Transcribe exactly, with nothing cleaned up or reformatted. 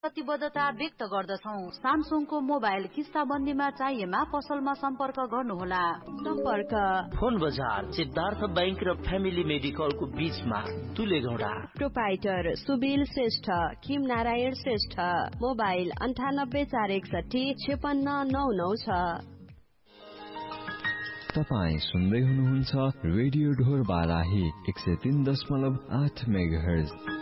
प्रतिबद्धता व्यक्त गर्दछौं। सामसुङको मोबाइल किस्ताबन्दीमा चाहिएमा पसलमा सम्पर्क गर्नुहोला। सम्पर्क फोन बजार सिद्धार्थ बैंक र फ्यामिली मेडिकलको बीचमा दुलेगौडा। प्रोपाइटर सुबिल श्रेष्ठ, किम नारायण श्रेष्ठ। मोबाइल अन्ठानब्बे चार एकसठी छेपन्न नौ नौ छ। तपाई सुन्दै हुनुहुन्छ रेडियो ढोर बाराही एक सय तीन दशमलव आठ मेगाहर्ज।